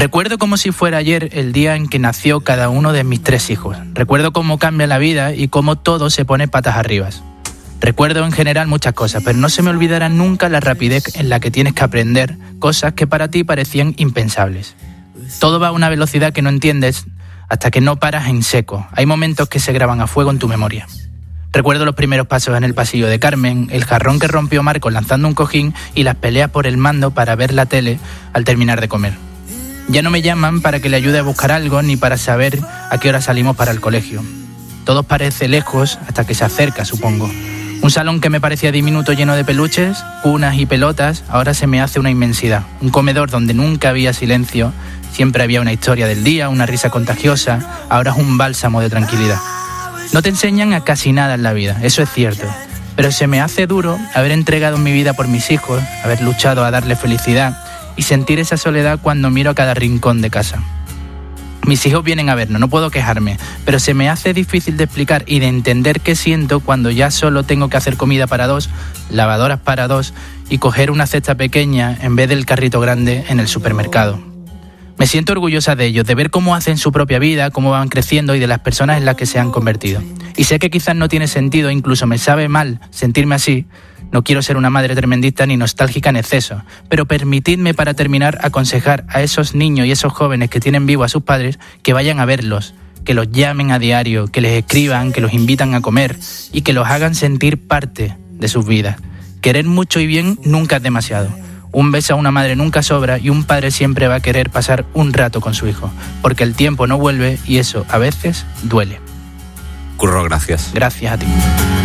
Recuerdo como si fuera ayer el día en que nació cada uno de mis 3 hijos. Recuerdo cómo cambia la vida y cómo todo se pone patas arriba. Recuerdo en general muchas cosas, pero no se me olvidará nunca la rapidez en la que tienes que aprender cosas que para ti parecían impensables. Todo va a una velocidad que no entiendes hasta que no paras en seco. Hay momentos que se graban a fuego en tu memoria. Recuerdo los primeros pasos en el pasillo de Carmen, el jarrón que rompió Marcos lanzando un cojín y las peleas por el mando para ver la tele al terminar de comer. Ya no me llaman para que le ayude a buscar algo ni para saber a qué hora salimos para el colegio. Todo parece lejos hasta que se acerca, supongo. Un salón que me parecía diminuto lleno de peluches, cunas y pelotas, ahora se me hace una inmensidad. Un comedor donde nunca había silencio, siempre había una historia del día, una risa contagiosa, ahora es un bálsamo de tranquilidad. No te enseñan a casi nada en la vida, eso es cierto, pero se me hace duro haber entregado mi vida por mis hijos, haber luchado a darles felicidad y sentir esa soledad cuando miro a cada rincón de casa. Mis hijos vienen a vernos, no puedo quejarme, pero se me hace difícil de explicar y de entender qué siento cuando ya solo tengo que hacer comida para 2, lavadoras para 2 y coger una cesta pequeña en vez del carrito grande en el supermercado. Me siento orgullosa de ellos, de ver cómo hacen su propia vida, cómo van creciendo y de las personas en las que se han convertido. Y sé que quizás no tiene sentido, incluso me sabe mal sentirme así. No quiero ser una madre tremendista ni nostálgica en exceso, pero permitidme para terminar aconsejar a esos niños y esos jóvenes que tienen vivo a sus padres que vayan a verlos, que los llamen a diario, que les escriban, que los invitan a comer y que los hagan sentir parte de sus vidas. Querer mucho y bien nunca es demasiado. Un beso a una madre nunca sobra y un padre siempre va a querer pasar un rato con su hijo, porque el tiempo no vuelve y eso a veces duele. Curro, gracias. Gracias a ti.